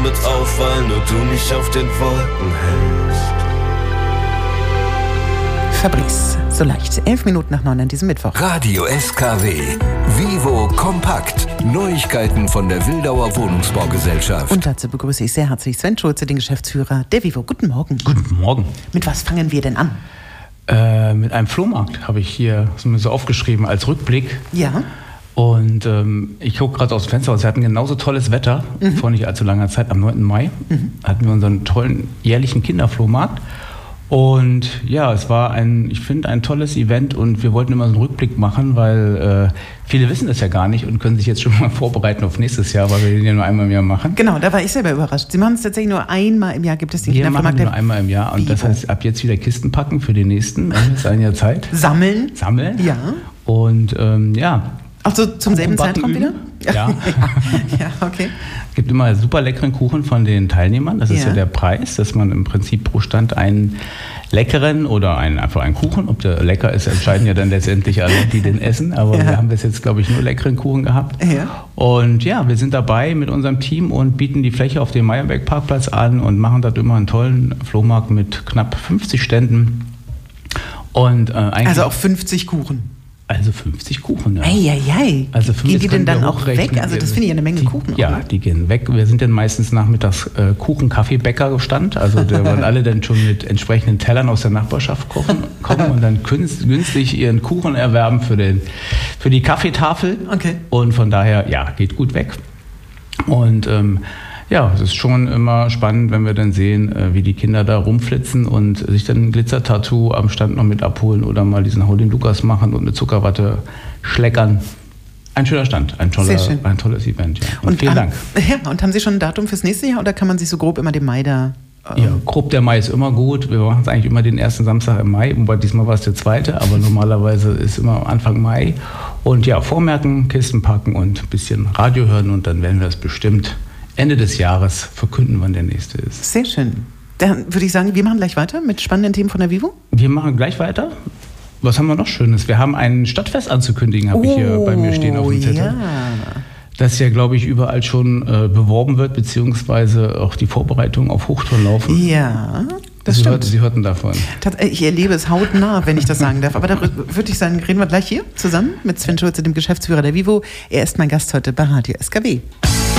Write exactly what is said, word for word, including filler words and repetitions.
wird auffallen, nur du mich auf den Wolken hältst. Fabrice, so leicht. Elf Minuten nach neun an diesem Mittwoch. Radio S K W. Vivo Kompakt. Neuigkeiten von der Wildauer Wohnungsbaugesellschaft. Und dazu begrüße ich sehr herzlich Sven Schulze, den Geschäftsführer der Vivo. Guten Morgen. Guten Morgen. Mit was fangen wir denn an? Äh, mit einem Flohmarkt habe ich hier so aufgeschrieben als Rückblick. Ja. Und ähm, ich gucke gerade aus dem Fenster aus. Wir hatten genauso tolles Wetter mhm. vor nicht allzu langer Zeit. Am neunten Mai mhm. hatten wir unseren tollen jährlichen Kinderflohmarkt. Und ja, es war ein, ich finde, ein tolles Event und wir wollten immer so einen Rückblick machen, weil äh, viele wissen das ja gar nicht und können sich jetzt schon mal vorbereiten auf nächstes Jahr, weil wir den ja nur einmal im Jahr machen. Genau, da war ich selber überrascht. Sie machen es tatsächlich nur einmal im Jahr, gibt es den wir Kinderflohmarkt? Wir machen nur einmal im Jahr und Vivo. Das heißt, ab jetzt wieder Kisten packen für den nächsten. Das ist ein Jahr Zeit. Sammeln. Sammeln. Ja. Und ähm, ja. Auch so zum selben Zeitraum wieder? Ja. Ja, okay. Es gibt immer super leckeren Kuchen von den Teilnehmern. Das ist ja, ja der Preis, dass man im Prinzip pro Stand einen leckeren oder einen, einfach einen Kuchen, ob der lecker ist, entscheiden ja dann letztendlich alle, die den essen. Aber ja. wir haben bis jetzt, glaube ich, nur leckeren Kuchen gehabt. Ja. Und ja, wir sind dabei mit unserem Team und bieten die Fläche auf dem Meyerberg-Parkplatz an und machen dort immer einen tollen Flohmarkt mit knapp fünfzig Ständen. Und, äh, also auch fünfzig Kuchen? Also fünfzig Kuchen, ja. Eieiei. Also gehen die denn dann auch weg? Also das finde ich eine Menge die, Kuchen. Ja, oder? Die gehen weg. Wir sind dann meistens nachmittags äh, Kuchen-Kaffee-Bäcker-Stand. Also da wollen alle dann schon mit entsprechenden Tellern aus der Nachbarschaft kochen, kommen und dann günstig ihren Kuchen erwerben für, den, für die Kaffeetafel. Okay. Und von daher, ja, geht gut weg. Und ähm, ja, es ist schon immer spannend, wenn wir dann sehen, wie die Kinder da rumflitzen und sich dann ein Glitzer-Tattoo am Stand noch mit abholen oder mal diesen Hol den Lukas machen und mit Zuckerwatte schleckern. Ein schöner Stand, ein, toller, ein tolles Event. Ja. Und, und vielen haben, Dank. Ja, und haben Sie schon ein Datum fürs nächste Jahr oder kann man sich so grob immer den Mai da... Ähm ja, grob der Mai ist immer gut. Wir machen es eigentlich immer den ersten Samstag im Mai, wobei diesmal war es der zweite, aber normalerweise ist immer Anfang Mai. Und ja, vormerken, Kisten packen und ein bisschen Radio hören und dann werden wir das bestimmt Ende des Jahres verkünden, wann der nächste ist. Sehr schön. Dann würde ich sagen, wir machen gleich weiter mit spannenden Themen von der Vivo. Wir machen gleich weiter. Was haben wir noch Schönes? Wir haben ein Stadtfest anzukündigen, habe oh, ich hier bei mir stehen auf dem Zettel. Ja. Das ja, glaube ich, überall schon äh, beworben wird, beziehungsweise auch die Vorbereitungen auf Hochton laufen. Ja, das Sie stimmt. Hörten, Sie hörten davon. Ich erlebe es hautnah, wenn ich das sagen darf. Aber da würde ich sagen, reden wir gleich hier zusammen mit Sven Schulze, dem Geschäftsführer der Vivo. Er ist mein Gast heute bei Radio S K W.